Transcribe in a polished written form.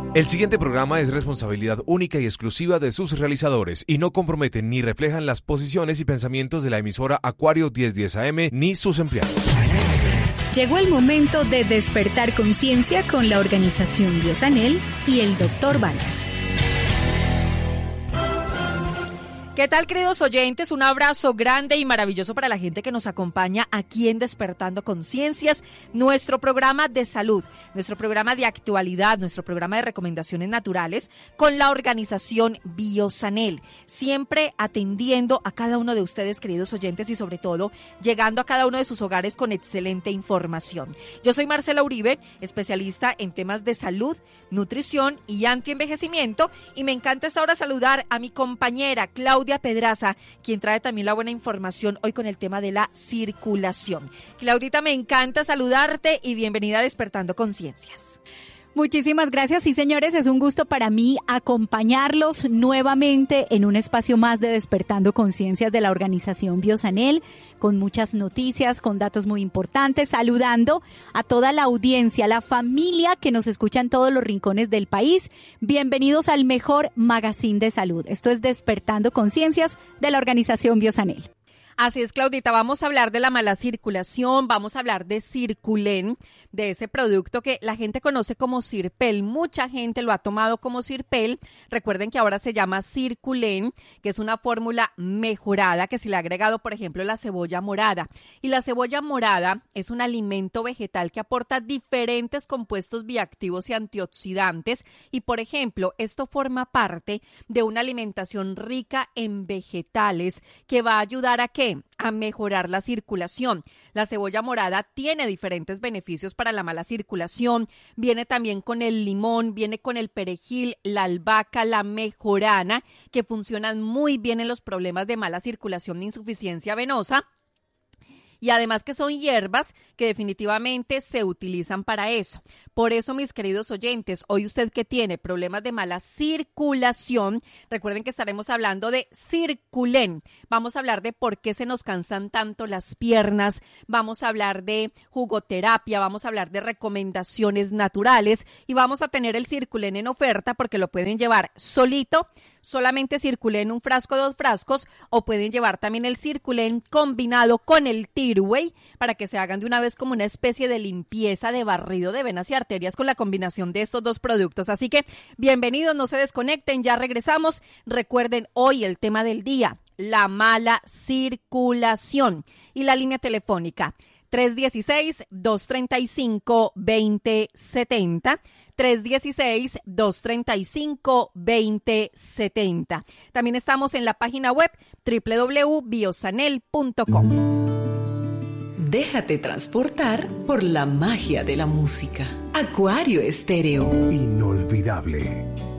El siguiente programa es responsabilidad única y exclusiva de sus realizadores y no comprometen ni reflejan las posiciones y pensamientos de la emisora Acuario 1010 AM ni sus empleados. Llegó el momento de despertar conciencia con la organización Biosanel y el Dr. Vargas. ¿Qué tal, queridos oyentes? Un abrazo grande y maravilloso para la gente que nos acompaña aquí en Despertando Conciencias, nuestro programa de salud, nuestro programa de actualidad, nuestro programa de recomendaciones naturales con la organización Biosanel, siempre atendiendo a cada uno de ustedes, queridos oyentes, y sobre todo llegando a cada uno de sus hogares con excelente información. Yo soy Marcela Uribe, especialista en temas de salud, nutrición y antienvejecimiento, y me encanta esta hora saludar a mi compañera Claudia Pedraza, quien trae también la buena información hoy con el tema de la circulación. Claudita, me encanta saludarte y bienvenida a Despertando Conciencias. Muchísimas gracias, sí señores, es un gusto para mí acompañarlos nuevamente en un espacio más de Despertando Conciencias de la organización Biosanel, con muchas noticias, con datos muy importantes, saludando a toda la audiencia, la familia que nos escucha en todos los rincones del país. Bienvenidos al mejor magazine de salud. Esto es Despertando Conciencias de la organización Biosanel. Así es, Claudita, vamos a hablar de la mala circulación, vamos a hablar de Circulen, de ese producto que la gente conoce como Cirpel. Mucha gente lo ha tomado como Cirpel. Recuerden que ahora se llama Circulen, que es una fórmula mejorada que se le ha agregado, por ejemplo, la cebolla morada. Y la cebolla morada es un alimento vegetal que aporta diferentes compuestos bioactivos y antioxidantes. Y, por ejemplo, esto forma parte de una alimentación rica en vegetales que va a ayudar a ¿qué? A mejorar la circulación. La cebolla morada tiene diferentes beneficios para la mala circulación. Viene también con el limón, viene con el perejil, la albahaca, la mejorana, que funcionan muy bien en los problemas de mala circulación e insuficiencia venosa. Y además que son hierbas que definitivamente se utilizan para eso. Por eso, mis queridos oyentes, hoy usted que tiene problemas de mala circulación, recuerden que estaremos hablando de Circulen. Vamos a hablar de por qué se nos cansan tanto las piernas, vamos a hablar de jugoterapia, vamos a hablar de recomendaciones naturales y vamos a tener el Circulen en oferta porque lo pueden llevar solito, solamente Circulen un frasco, 2 frascos, o pueden llevar también el Circulen combinado con el Tirway para que se hagan de una vez como una especie de limpieza de barrido de venas y arterias con la combinación de estos 2 productos. Así que bienvenidos, no se desconecten, ya regresamos. Recuerden hoy el tema del día, la mala circulación y la línea telefónica 316-235-2070. 316-235-2070. También estamos en la página web www.biosanel.com. Déjate transportar por la magia de la música. Acuario Estéreo. Inolvidable.